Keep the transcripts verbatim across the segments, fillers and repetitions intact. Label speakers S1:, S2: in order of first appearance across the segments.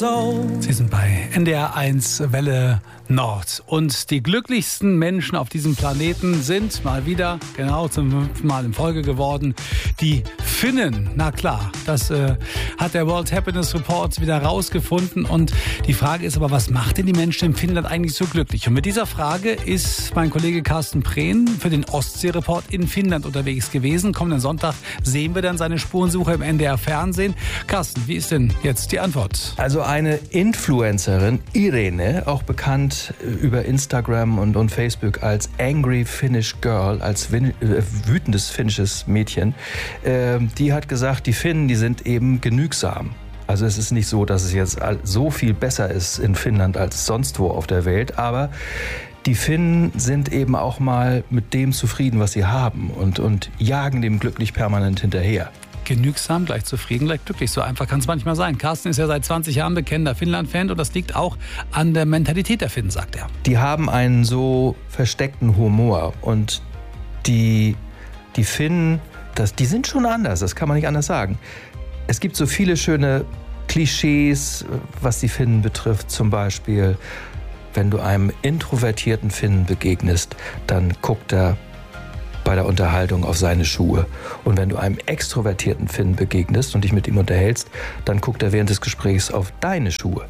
S1: Sie sind bei N D R eins Welle Nord. Und die glücklichsten Menschen auf diesem Planeten sind mal wieder, genau zum fünften Mal in Folge geworden, die Finnen. Na klar, das äh, hat der World Happiness Report wieder rausgefunden. Und die Frage ist aber, was macht denn die Menschen in Finnland eigentlich so glücklich? Und mit dieser Frage ist mein Kollege Carsten Prehn für den Ostsee-Report in Finnland unterwegs gewesen. Kommenden Sonntag sehen wir dann seine Spurensuche im N D R-Fernsehen. Carsten, wie ist denn jetzt die Antwort?
S2: Also eine Influencerin, Irene, auch bekannt über Instagram und, und Facebook als Angry Finnish Girl, als win- äh, wütendes finnisches Mädchen, äh, die hat gesagt, die Finnen, die sind eben genügsam. Also es ist nicht so, dass es jetzt so viel besser ist in Finnland als sonst wo auf der Welt, aber die Finnen sind eben auch mal mit dem zufrieden, was sie haben und, und jagen dem glücklich permanent hinterher.
S1: Genügsam, gleich zufrieden, gleich glücklich. So einfach kann es manchmal sein. Carsten ist ja seit zwanzig Jahren bekennender Finnland-Fan und das liegt auch an der Mentalität der Finnen, sagt er.
S2: Die haben einen so versteckten Humor und die, die Finnen, das, die sind schon anders, das kann man nicht anders sagen. Es gibt so viele schöne Klischees, was die Finnen betrifft. Zum Beispiel, wenn du einem introvertierten Finnen begegnest, dann guckt er bei der Unterhaltung auf seine Schuhe. Und wenn du einem extrovertierten Finnen begegnest und dich mit ihm unterhältst, dann guckt er während des Gesprächs auf deine Schuhe.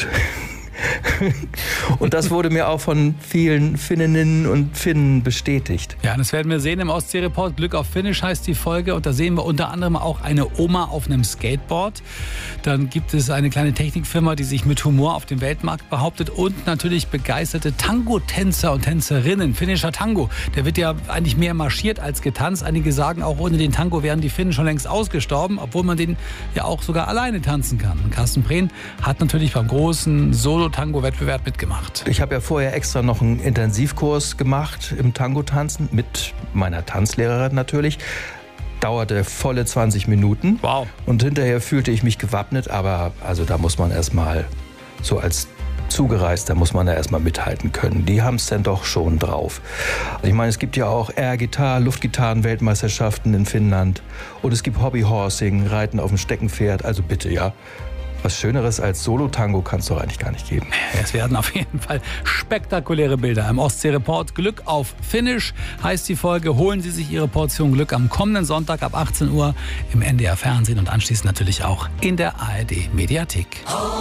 S2: Und das wurde mir auch von vielen Finninnen und Finnen bestätigt.
S1: Ja, das werden wir sehen im Ostsee-Report. Glück auf Finnisch heißt die Folge. Und da sehen wir unter anderem auch eine Oma auf einem Skateboard. Dann gibt es eine kleine Technikfirma, die sich mit Humor auf dem Weltmarkt behauptet. Und natürlich begeisterte Tango-Tänzer und Tänzerinnen. Finnischer Tango, der wird ja eigentlich mehr marschiert als getanzt. Einige sagen, auch ohne den Tango wären die Finnen schon längst ausgestorben, obwohl man den ja auch sogar alleine tanzen kann. Und Carsten Prehn hat natürlich beim großen Solo-Tango-Wettbewerb mitgemacht.
S2: Ich habe ja vorher extra noch einen Intensivkurs gemacht im Tango-Tanzen mit meiner Tanzlehrerin natürlich. Dauerte volle zwanzig Minuten.
S1: Wow.
S2: Und hinterher fühlte ich mich gewappnet, aber also da muss man erstmal so als Zugereist, da muss man da erstmal mithalten können. Die haben es dann doch schon drauf. Ich meine, es gibt ja auch Air-Gitarre, Luftgitarren-Weltmeisterschaften in Finnland und es gibt Hobbyhorsing, Reiten auf dem Steckenpferd, also bitte, ja. Was Schöneres als Solo-Tango kann es doch eigentlich gar nicht geben.
S1: Es werden auf jeden Fall spektakuläre Bilder im Ostsee-Report. Glück auf Finnisch heißt die Folge. Holen Sie sich Ihre Portion Glück am kommenden Sonntag ab achtzehn Uhr im N D R Fernsehen und anschließend natürlich auch in der A R D Mediathek.